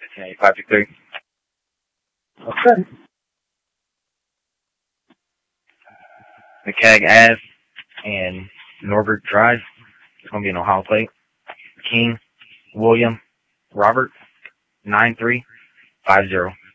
523. Okay. McCagg Ave and Norbert Drive. It's going to be an Ohio plate. King William Robert 9350.